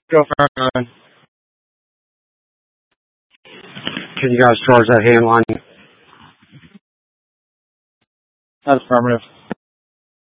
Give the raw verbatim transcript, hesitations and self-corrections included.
Go for it. Can you guys charge that hand line? That's affirmative.